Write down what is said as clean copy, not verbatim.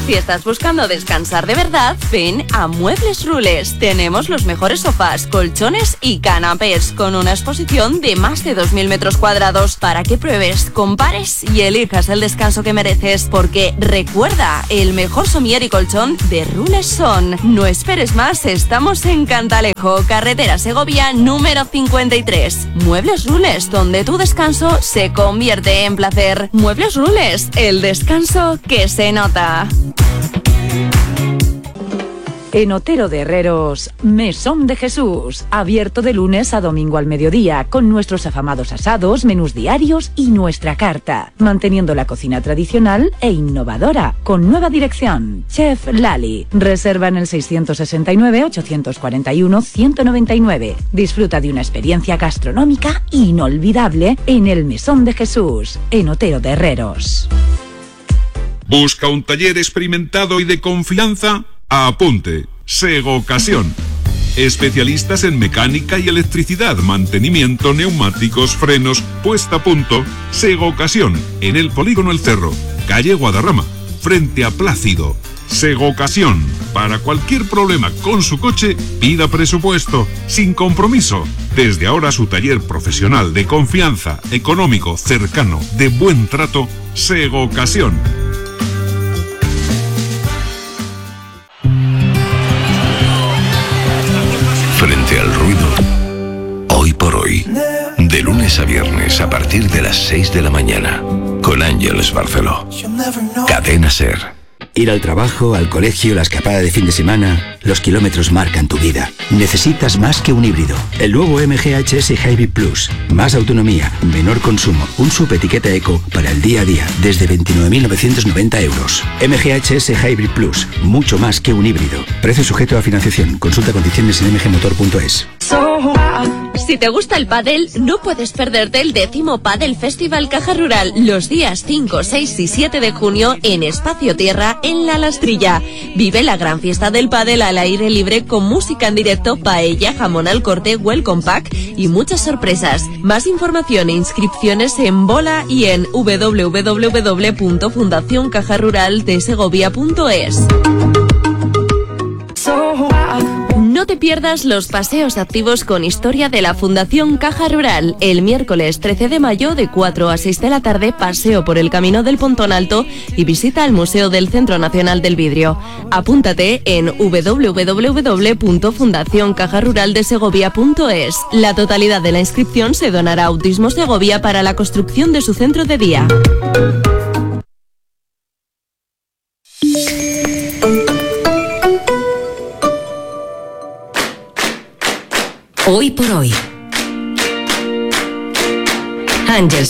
Si estás buscando descansar de verdad, ven a Muebles Rules. Tenemos los mejores sofás, colchones y canapés, con una exposición de más de 2.000 metros cuadrados para que pruebes, compares y elijas el descanso que mereces. Porque recuerda, el mejor somier y colchón de Rules son. No esperes más, estamos en Cantalejo, carretera Segovia número 53. Muebles Rules, donde tu descanso se convierte en placer. Muebles Rules, el descanso que se nota. En Otero de Herreros, Mesón de Jesús, abierto de lunes a domingo al mediodía, con nuestros afamados asados, menús diarios y nuestra carta, manteniendo la cocina tradicional e innovadora, con nueva dirección. Chef Lali, reserva en el 669-841-199. Disfruta de una experiencia gastronómica inolvidable en el Mesón de Jesús, en Otero de Herreros. ¿Busca un taller experimentado y de confianza? Apunte, Segocasión. Especialistas en mecánica y electricidad, mantenimiento, neumáticos, frenos, puesta a punto. Segocasión, en el Polígono El Cerro, calle Guadarrama, frente a Plácido. Segocasión, para cualquier problema con su coche, pida presupuesto, sin compromiso. Desde ahora su taller profesional de confianza, económico, cercano, de buen trato, Segocasión. Frente al ruido, hoy por hoy, de lunes a viernes a partir de las 6 de la mañana, con Ángeles Barceló. Cadena SER. Ir al trabajo, al colegio, la escapada de fin de semana, los kilómetros marcan tu vida. Necesitas más que un híbrido. El nuevo MG HS Hybrid Plus. Más autonomía, menor consumo, un subetiqueta eco para el día a día, desde 29.990 euros. MG HS Hybrid Plus. Mucho más que un híbrido. Precio sujeto a financiación. Consulta condiciones en mgmotor.es. Si te gusta el pádel, no puedes perderte el 10º Pádel Festival Caja Rural los días 5, 6 y 7 de junio en Espacio Tierra, en La Lastrilla. Vive la gran fiesta del pádel al aire libre con música en directo, paella, jamón al corte, welcome pack y muchas sorpresas. Más información e inscripciones en Bola y en www.fundacioncajaruraldesegovia.es. No te pierdas los paseos activos con historia de la Fundación Caja Rural. El miércoles 13 de mayo de 4 a 6 de la tarde, paseo por el Camino del Pontón Alto y visita al Museo del Centro Nacional del Vidrio. Apúntate en www.fundacioncajaruraldesegovia.es. La totalidad de la inscripción se donará a Autismo Segovia para la construcción de su centro de día. Hoy por hoy. Ángeles